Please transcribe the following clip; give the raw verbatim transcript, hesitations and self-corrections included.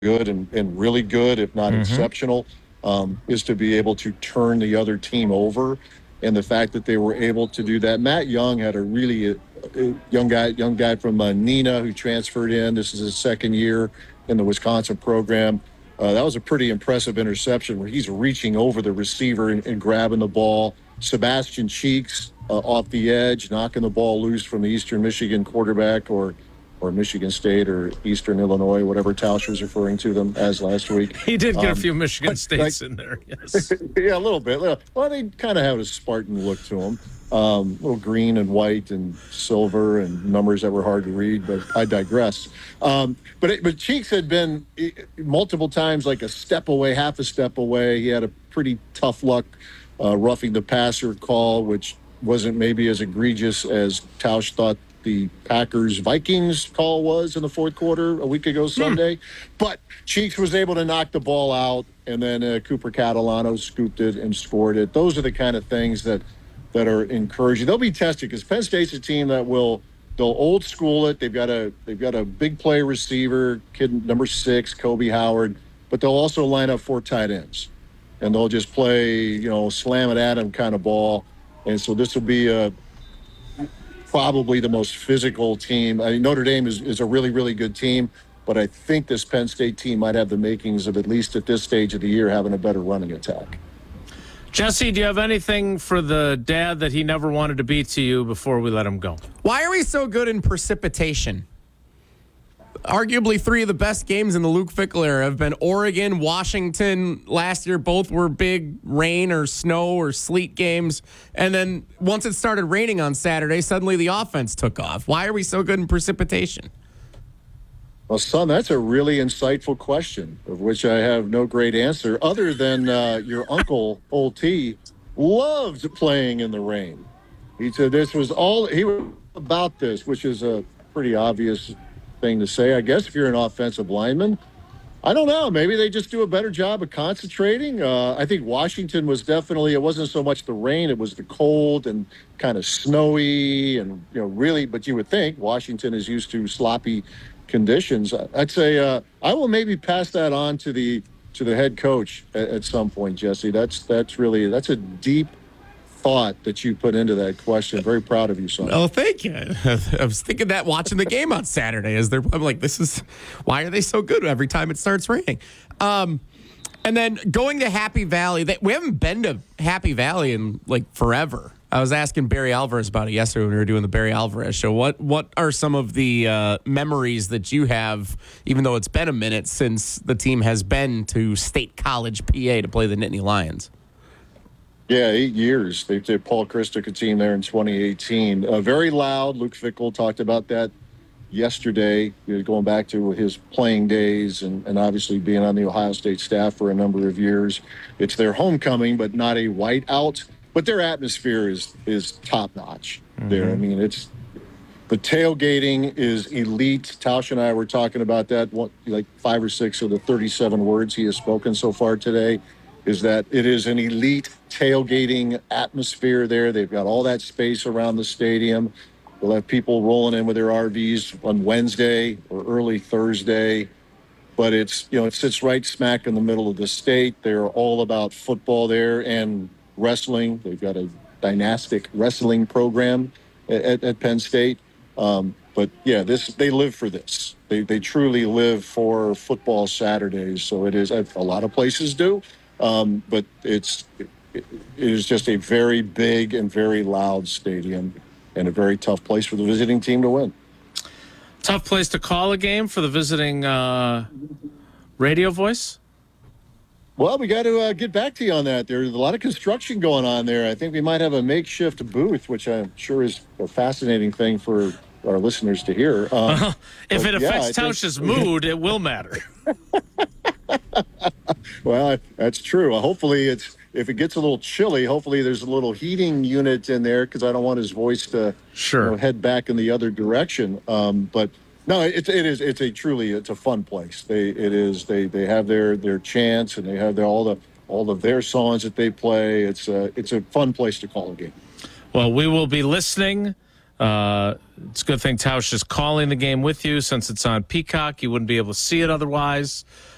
good and, and really good, if not Mm-hmm. exceptional, um, is to be able to turn the other team over. And the fact that they were able to do that. Matt Young had a really uh, uh, young guy, young guy from uh, Nina who transferred in. This is his second year in the Wisconsin program. Uh, that was a pretty impressive interception where he's reaching over the receiver and, and grabbing the ball. Sebastian Cheeks uh, off the edge, knocking the ball loose from the Eastern Michigan quarterback, or or Michigan State or Eastern Illinois, whatever Tausch was referring to them as last week. He did get a Um, few Michigan but like, States in there, yes. yeah, a little bit. Well, they kind of have a Spartan look to them. Um, little green and white and silver and numbers that were hard to read, but I digress. Um, but it, but Cheeks had been eh, multiple times like a step away, half a step away. He had a pretty tough luck uh, roughing the passer call, which wasn't maybe as egregious as Tausch thought the Packers Vikings call was in the fourth quarter a week ago Sunday. Hmm. But Cheeks was able to knock the ball out, and then uh, Cooper Catalano scooped it and scored it. Those are the kind of things that that are encouraging. They'll be tested because Penn State's a team that will they'll old school it. They've got a they've got a big play receiver, kid number six, Kobe Howard, but they'll also line up four tight ends, and they'll just play you know slam it at him kind of ball. And so this will be a probably the most physical team. I mean, Notre Dame is, is a really, really good team, but I think this Penn State team might have the makings of, at least at this stage of the year, having a better running attack. Jesse, do you have anything for the dad that he never wanted to be to you before we let him go? Why are we so good in precipitation? Arguably three of the best games in the Luke Fickell era have been Oregon, Washington. Last year, both were big rain or snow or sleet games. And then once it started raining on Saturday, suddenly the offense took off. Why are we so good in precipitation? Well, son, that's a really insightful question, of which I have no great answer, other than uh, your uncle, Old T, loved playing in the rain. He said this was all he was about this, which is a pretty obvious thing to say, I guess, if you're an offensive lineman. I don't know. Maybe they just do a better job of concentrating. Uh, I think Washington was definitely, it wasn't so much the rain, it was the cold and kind of snowy and, you know, really, but you would think Washington is used to sloppy conditions. I'd say uh, I will maybe pass that on to the to the head coach at, at some point, Jesse. That's that's really, that's a deep thought that you put into that question. Very proud of you, son. Oh, thank you. I was thinking that watching the game on Saturday. As they're, I'm like, this is, why are they so good every time it starts raining? Um, and then going to Happy Valley. They, we haven't been to Happy Valley in like forever. I was asking Barry Alvarez about it yesterday when we were doing the Barry Alvarez show. What what are some of the uh, memories that you have, even though it's been a minute since the team has been to State College, P A, to play the Nittany Lions? Yeah, eight years. They did Paul Christic team there in twenty eighteen. Uh, very loud. Luke Fickell talked about that yesterday, you know, going back to his playing days and, and obviously being on the Ohio State staff for a number of years. It's their homecoming, but not a whiteout. But their atmosphere is is top notch mm-hmm. there. I mean, it's the tailgating is elite. Tausch and I were talking about that. What, like five or six of the thirty-seven words he has spoken so far today is that it is an elite tailgating atmosphere there. They've got all that space around the stadium. They'll have people rolling in with their R Vs on Wednesday or early Thursday. But it's, you know, it sits right smack in the middle of the state. They're all about football there and wrestling. They've got a dynastic wrestling program at, at Penn State. Um, but yeah, this they live for this. They they truly live for football Saturdays. So it is, a lot of places do. Um, but it's it, it is just a very big and very loud stadium and a very tough place for the visiting team to win. Tough place to call a game for the visiting uh, radio voice? Well, we got to uh, get back to you on that. There's a lot of construction going on there. I think we might have a makeshift booth, which I'm sure is a fascinating thing for our listeners to hear. Um, well, if it affects yeah, Tausch's mood, it will matter. Well, that's true. Hopefully, it's if it gets a little chilly, hopefully there's a little heating unit in there because I don't want his voice to sure. you know, head back in the other direction. Um, but no, it, it is. It's a truly, it's a fun place. They, it is. They, they have their, their chants and they have their, all the, all of their songs that they play. It's a, it's a fun place to call a game. Well, we will be listening. Uh, it's a good thing Tausch is calling the game with you since it's on Peacock. You wouldn't be able to see it otherwise.